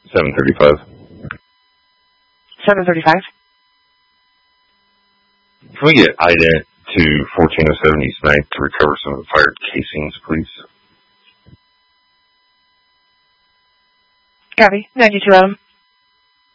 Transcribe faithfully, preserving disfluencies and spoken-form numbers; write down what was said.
seven thirty-five. seven thirty-five? Can we get ident to fourteen oh seven East ninth to recover some of the fired casings, please? Copy. ninety-two Adam.